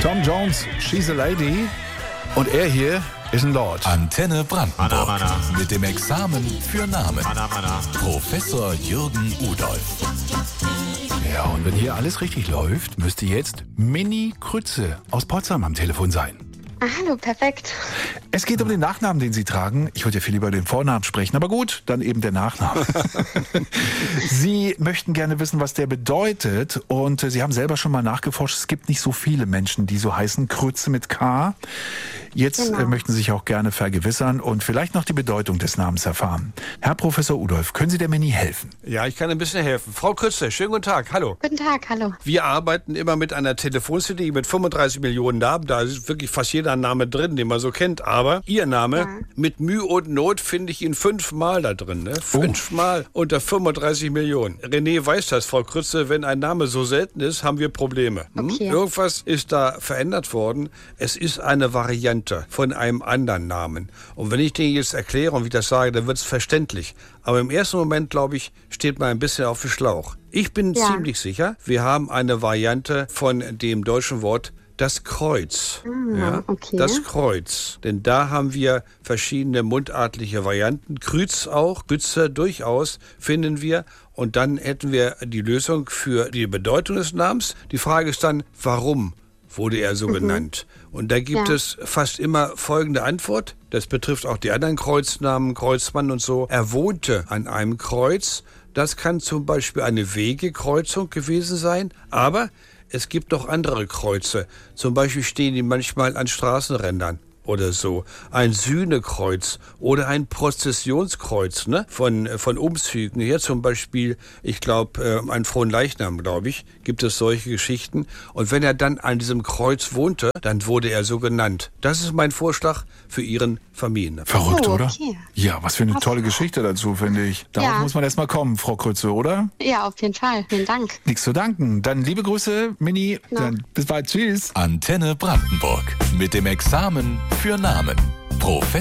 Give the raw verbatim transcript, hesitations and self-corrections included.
Tom Jones, She's a Lady. Und er hier ist ein Lord. Antenne Brandenburg. Mana, mana. Mit dem Examen für Namen. Mana, mana. Professor Jürgen Udolph. Ja, und wenn hier alles richtig läuft, müsste jetzt Mini Krütze aus Potsdam am Telefon sein. Ah, hallo, perfekt. Es geht um den Nachnamen, den Sie tragen. Ich wollte ja viel über den Vornamen sprechen, aber gut, dann eben der Nachname. Sie möchten gerne wissen, was der bedeutet, und äh, Sie haben selber schon mal nachgeforscht. Es gibt nicht so viele Menschen, die so heißen, Krütze mit K. Jetzt Genau. äh, möchten Sie sich auch gerne vergewissern und vielleicht noch die Bedeutung des Namens erfahren. Herr Professor Udolph, können Sie der Mini helfen? Ja, ich kann ein bisschen helfen. Frau Krütze, schönen guten Tag. Hallo. Guten Tag, hallo. Wir arbeiten immer mit einer Telefonzelle mit fünfunddreißig Millionen Namen. Da ist wirklich fast jeder Name drin, den man so kennt. Aber Ihr Name, Ja. mit Mühe und Not finde ich ihn fünfmal da drin. Ne? Fünfmal unter fünfunddreißig Millionen. René weiß das, Frau Krütze. Wenn ein Name so selten ist, haben wir Probleme. Hm? Okay. Irgendwas ist da verändert worden. Es ist eine Variante von einem anderen Namen. Und wenn ich den jetzt erkläre und wie ich das sage, dann wird es verständlich. Aber im ersten Moment, glaube ich, steht man ein bisschen auf dem Schlauch. Ich bin Ja. ziemlich sicher, wir haben eine Variante von dem deutschen Wort das Kreuz. Ja, okay. Das Kreuz. Denn da haben wir verschiedene mundartliche Varianten. Krütz auch, Krütze durchaus finden wir. Und dann hätten wir die Lösung für die Bedeutung des Namens. Die Frage ist dann, warum wurde er so genannt? Und da gibt Ja. es fast immer folgende Antwort. Das betrifft auch die anderen Kreuznamen, Kreuzmann und so. Er wohnte an einem Kreuz. Das kann zum Beispiel eine Wegekreuzung gewesen sein. Aber es gibt noch andere Kreuze. Zum Beispiel stehen die manchmal an Straßenrändern oder so. Ein Sühnekreuz oder ein Prozessionskreuz, ne? Von, von Umzügen. Hier zum Beispiel, ich glaube, äh, ein Fronleichnam, glaube ich, gibt es solche Geschichten. Und wenn er dann an diesem Kreuz wohnte, dann wurde er so genannt. Das ist mein Vorschlag für Ihren Familiennamen. Verrückt, Oh, oder? okay. Ja, was für eine tolle Geschichte dazu, finde ich. Darauf Ja. muss man erst mal kommen, Frau Krütze, oder? Ja, auf jeden Fall. Vielen Dank. Nichts zu danken. Dann liebe Grüße, Mini. Ja. Dann bis bald. Tschüss. Antenne Brandenburg. Mit dem Examen für Namen. Professor